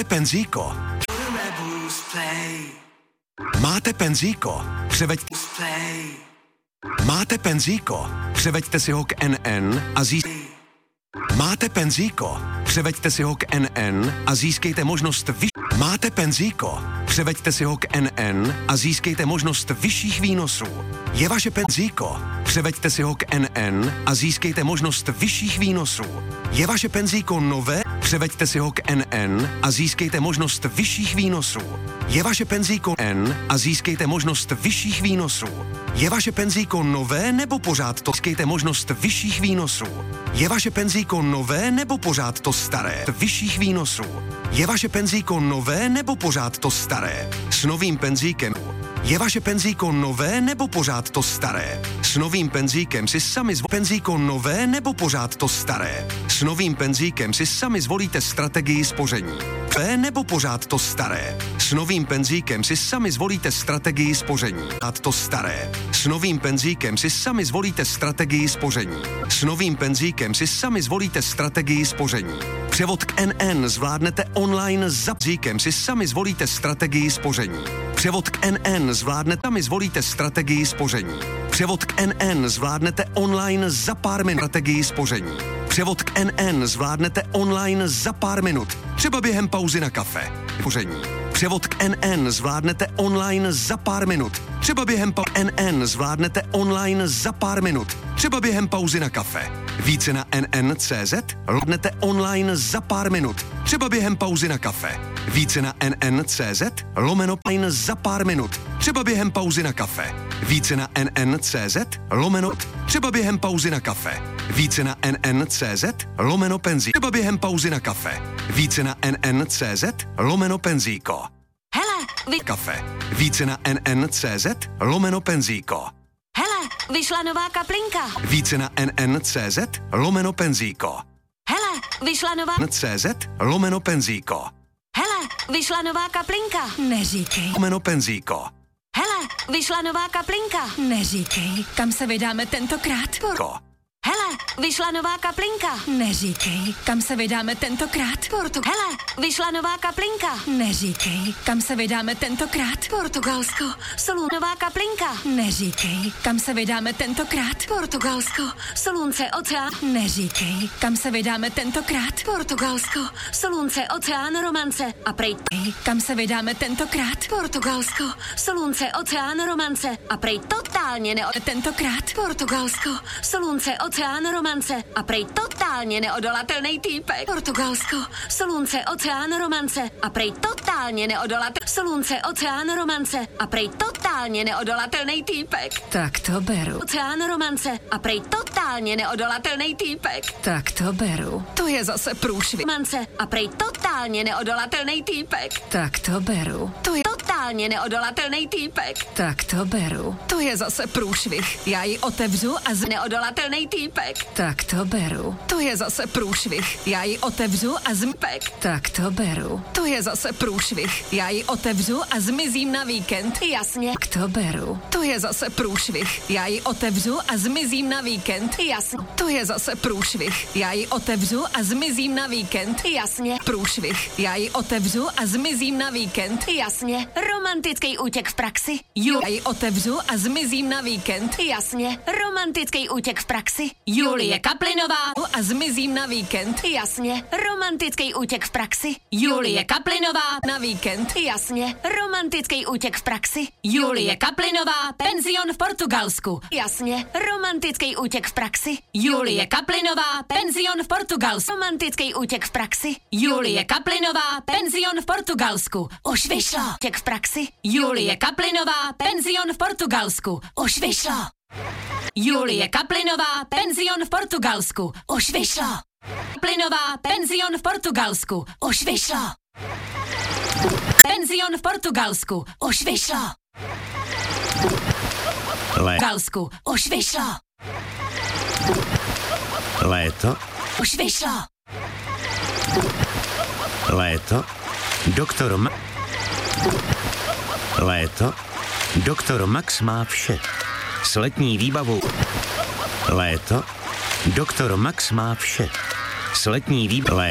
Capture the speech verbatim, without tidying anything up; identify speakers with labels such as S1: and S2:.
S1: Máte penzíko? Máte penzíko? Převeďte... Máte penzíko? Převeďte si ho k N N a získejte... Máte penzíko? Převeďte si ho k N N a získejte možnost vyš... Máte penzíko? Převeďte si ho k N N a získejte možnost vyšších výnosů. Je vaše penzíko? Převeďte si ho k N N a získejte možnost vyšších výnosů. Je vaše penzíko nové? Převeďte si ho k N N a získejte možnost vyšších výnosů. Je vaše penzíko N a získejte možnost vyšších výnosů. Je vaše penzíko nové nebo pořád to? Získejte možnost vyšších výnosů. Je vaše penzíko nové nebo pořád to staré? Vyšších výnosů. Je vaše penzíko nové nebo pořád to staré? S novým penzíkem. Je vaše penzíko nové nebo pořád to staré? S novým penzíkem si sami zvolíte penzíko nové nebo pořád to staré? S novým penzíkem si sami zvolíte strategii spoření. Nové nebo pořád to staré? S novým penzíkem si sami zvolíte strategii spoření. A to staré. S novým penzíkem si sami zvolíte strategii spoření. S novým penzíkem si sami zvolíte strategii spoření. Převod k N N zvládnete online za penzíkem si sami zvolíte strategii spoření. Převod k N N zvládnete sami zvolíte strategii spoření. Převod k N N zvládnete online za pár minut strategii spoření. Převod k N N zvládnete online za pár minut, třeba během pauzy na kafe. Spoření. Převod k N N zvládnete online za pár minut, třeba během pauzy N N zvládnete online za pár minut, třeba během pauzy na kafe. Více na N N tečka cé zet zvládnete online za pár minut, třeba během pauzy na kafe. Více na N N tečka cé zet lomeno online za pár minut, třeba během pauzy na kafe. Více na N N tečka cé zet lomeno třeba během pauzy na kafe. Více na N N tečka cé zet lomeno penzí třeba během pauzy na kafe. Více na N N tečka cé zet lomeno penzíko.
S2: Hele, vy...
S1: Kafe. Více na N N tečka cé zet lomeno penzíko.
S2: Hele, vyšla nová kaplinka.
S1: Více na N N tečka cé zet lomeno penzíko.
S2: Hele, vyšla nová...
S1: cé zet lomeno penzíko.
S2: Hele, vyšla nová kaplinka. Neříkej.
S1: Lomeno penzíko.
S2: Hele, vyšla nová kaplinka. Neříkej. Kam se vydáme tentokrát?
S1: Ko.
S2: Hele, vyšla nová kaplinka. Neříkej. Kam se vydáme tentokrát? Portu. Hele, vyšla nová kaplinka. Neříkej. Kam se vydáme tentokrát? Portugalsko. Solun. Nová kaplinka. Neříkej. Kam se vydáme tentokrát? Portugalsko. Solunce, oceán. Neříkej. Kam se vydáme tentokrát? Portugalsko. Solunce, oceán, romance. A prej. Kam se vydáme tentokrát? Portugalsko. Solunce, oceán, romance. A prej totálně neo... Tentokrát? Portugalsko. Solunce, oceán, romance. A prej totálně neodolatelný týpek. Portugalsko. Solunce, oceán, romance. A prej totálně neodolatelný. Solunce, oceán, romance. A prej totálně neodolatelný týpek. Tak to beru. Oceán, romance. A prej totálně neodolatelný týpek. Tak to beru. To je zase průšvih. Romance. A prej totálně neodolatelný týpek. Tak to beru. To je totálně neodolatelný týpek. Tak to beru. To je zase průšvih. Já ji otevřu a z neodolatelný týpek. Tak to beru. To je zase průšvih. Já ji otevřu a zmpek. Tak to beru. To je zase průšvih. Já ji otevřu a zmizím na víkend. Jasně. Tak to beru. To je zase průšvih. Já ji otevřu a zmizím na víkend. Jasně. To je zase průšvih. Já ji otevřu a zmizím na víkend. Jasně. Průšvih. Já ji otevřu a zmizím na víkend. Jasně. Romantický útěk v praxi. Já ji otevřu a zmizím na víkend. Jasně. Romantický útěk v praxi. Julie Kaplinová a zmizím na víkend. Jasně. Romantický útěk v praxi. Julie Kaplinová na víkend. Jasně. Romantický útěk v praxi. Julie Kaplinová, penzion v Portugalsku. Jasně. Romantický útěk v praxi. Julie Kaplinová, penzion v Portugalsku. Romantický útěk v praxi. Julie Kaplinová, penzion v Portugalsku. Už vyšlo. Útěk v praxi. Julie Kaplinová, penzion v Portugalsku. Už vyšlo. Julie Kaplinová, penzion v Portugalsku. Už vyšlo. Kaplinová, penzion v Portugalsku. Už vyšlo. Penzion v Portugalsku. Už vyšlo. Portugalsku. Už vyšlo.
S3: Léto.
S2: Už vyšlo.
S3: Léto. Doktor Ma... Léto. Doktor Max má vše. S letní výbavou. Léto. Doktor Max má vše. S letní výbavou.